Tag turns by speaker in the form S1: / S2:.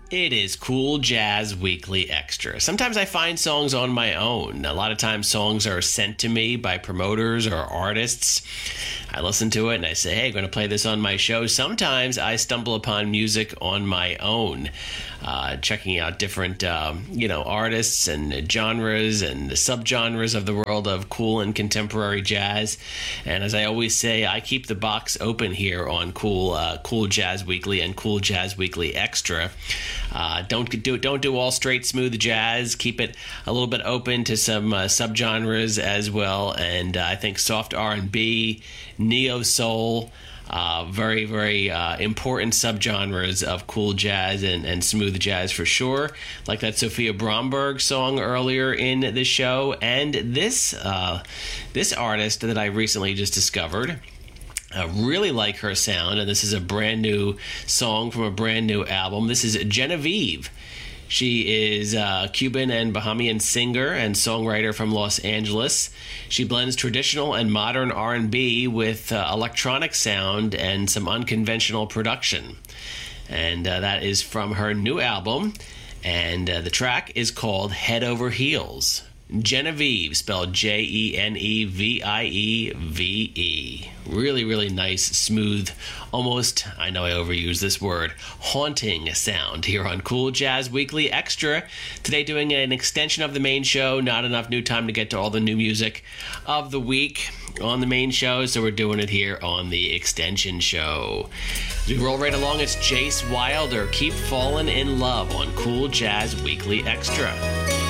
S1: It is Cool Jazz Weekly Extra. Sometimes I find songs on my own. A lot of times songs are sent to me by promoters or artists. I listen to it and I say, hey, I'm going to play this on my show. Sometimes I stumble upon music on my own, checking out different, artists and genres and subgenres of the world of cool and contemporary jazz. And as I always say, I keep the box open here on Cool Jazz Weekly and Cool Jazz Weekly Extra. Don't do all straight smooth jazz. Keep it a little bit open to some subgenres as well. And I think soft R&B, neo soul, very, very important subgenres of cool jazz and smooth jazz for sure. Like that Sophia Bromberg song earlier in the show, and this artist that I recently just discovered. I really like her sound, and this is a brand new song from a brand new album. This is Genevieve. She is a Cuban and Bahamian singer and songwriter from Los Angeles. She blends traditional and modern R&B with electronic sound and some unconventional production. And that is from her new album, and the track is called Head Over Heels. Genevieve, spelled Genevieve. Really, really nice, smooth, almost, I know I overuse this word, haunting sound here on Cool Jazz Weekly Extra. Today doing an extension of the main show. Not enough new time to get to all the new music of the week on the main show, so we're doing it here on the extension show. As we roll right along, it's Jace Wilder, Keep Falling in Love on Cool Jazz Weekly Extra.